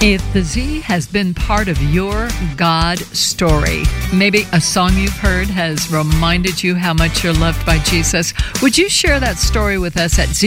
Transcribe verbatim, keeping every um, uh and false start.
If the Z has been part of your God story, maybe a song you've heard has reminded you how much you're loved by Jesus, would you share that story with us at Z